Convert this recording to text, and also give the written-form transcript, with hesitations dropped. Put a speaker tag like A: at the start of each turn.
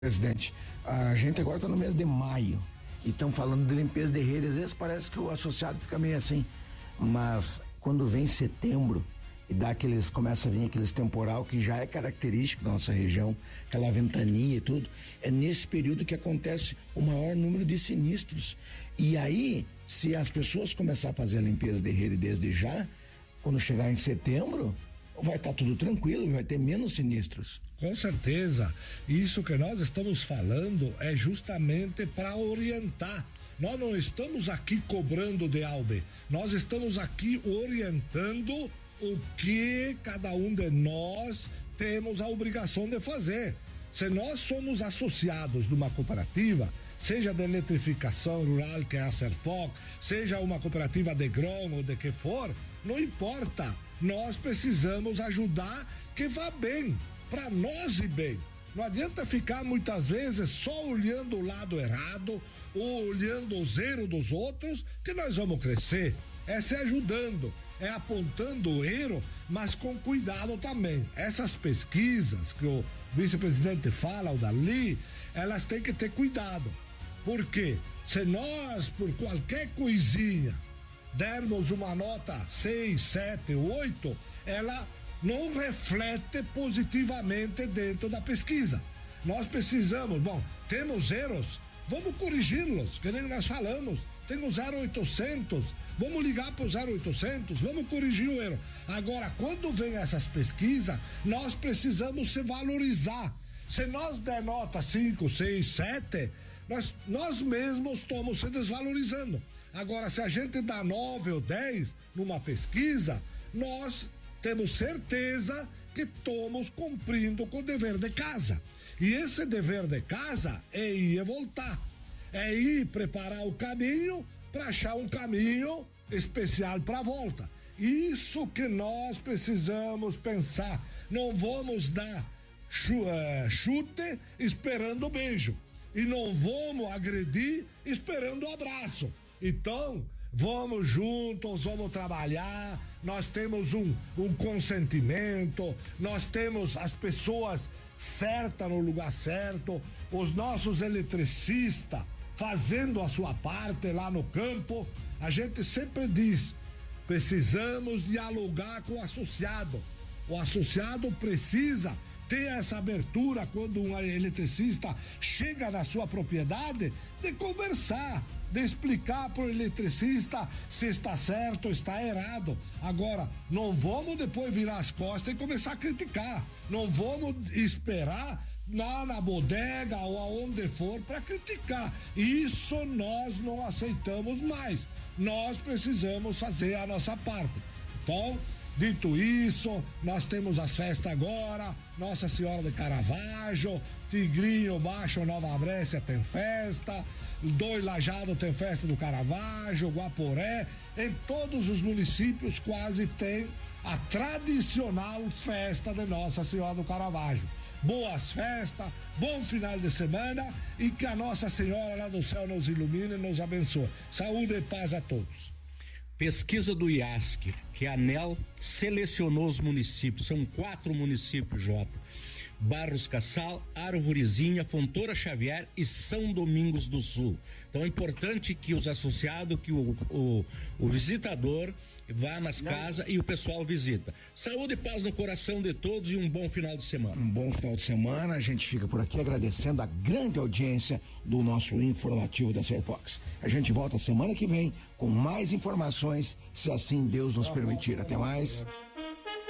A: Presidente, a gente agora está no mês de maio e estão falando de limpeza de rede. Às vezes parece que o associado fica meio assim, mas quando vem setembro e começa a vir aqueles temporal que já é característico da nossa região, aquela ventania e tudo, é nesse período que acontece o maior número de sinistros. E aí, se as pessoas começar a fazer a limpeza de rede desde já, quando chegar em setembro, vai estar tudo tranquilo, vai ter menos sinistros.
B: Com certeza, isso que nós estamos falando é justamente para orientar. Nós não estamos aqui cobrando de Albe, nós estamos aqui orientando o que cada um de nós temos a obrigação de fazer. Se nós somos associados de uma cooperativa, seja de eletrificação rural, que é a Serfoc, seja uma cooperativa de grão ou de que for, não importa, nós precisamos ajudar que vá bem, para nós ir bem. Não adianta ficar muitas vezes só olhando o lado errado ou olhando o zero dos outros que nós vamos crescer. É se ajudando, é apontando o erro, mas com cuidado também. Essas pesquisas que o vice-presidente fala, o Dali, elas têm que ter cuidado. Porque se nós, por qualquer coisinha, dermos uma nota 6, 7, 8, ela não reflete positivamente dentro da pesquisa. Nós precisamos, temos erros, vamos corrigi-los, que nem nós falamos, tem o 0800, vamos ligar pro 0800, vamos corrigir o erro. Agora, quando vem essas pesquisas, nós precisamos se valorizar. Se nós der nota 5, 6, 7, nós mesmos estamos se desvalorizando. Agora, se a gente dá 9 ou 10 numa pesquisa, nós temos certeza que estamos cumprindo com o dever de casa. E esse dever de casa é ir e voltar. É ir preparar o caminho para achar um caminho especial para a volta. Isso que nós precisamos pensar. Não vamos dar chute esperando beijo. E não vamos agredir esperando abraço. Então, vamos juntos, vamos trabalhar. Nós temos um consentimento, nós temos as pessoas certas no lugar certo, os nossos eletricistas fazendo a sua parte lá no campo. A gente sempre diz: precisamos dialogar com o associado. O associado precisa ter essa abertura quando um eletricista chega na sua propriedade, de conversar, de explicar para o eletricista se está certo ou está errado. Agora, não vamos depois virar as costas e começar a criticar. Não vamos esperar lá na bodega ou aonde for para criticar. Isso nós não aceitamos mais. Nós precisamos fazer a nossa parte. Então, dito isso, nós temos as festas agora, Nossa Senhora de Caravaggio, Tigrinho, Baixo, Nova Brécia tem festa, Dois Lajados tem festa do Caravaggio, Guaporé, em todos os municípios quase tem a tradicional festa de Nossa Senhora do Caravaggio. Boas festas, bom final de semana e que a Nossa Senhora lá do céu nos ilumine e nos abençoe. Saúde e paz a todos.
C: Pesquisa do IASC, que a ANEEL selecionou os municípios, são 4 municípios, Jota: Barros Cassal, Arvorezinha, Fontoura Xavier e São Domingos do Sul. Então é importante que os associados, que o visitador vá nas casas e o pessoal visita. Saúde e paz no coração de todos e um bom final de semana.
A: Um bom final de semana, a gente fica por aqui agradecendo a grande audiência do nosso informativo da Serfox. A gente volta semana que vem com mais informações, se assim Deus nos permitir. Até mais.